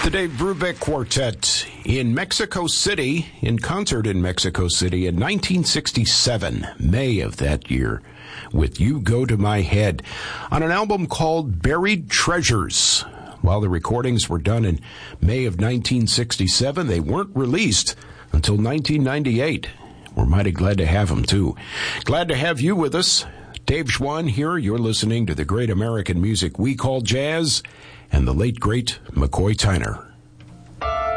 The Dave Brubeck Quartet in Mexico City, in concert in Mexico City in 1967, May of that year, with You Go to My Head, on an album called Buried Treasures. While the recordings were done in May of 1967, they weren't released until 1998. We're mighty glad to have them, too. Glad to have you with us. Dave Schwann here. You're listening to the great American music we call jazz, and the late, great McCoy Tyner.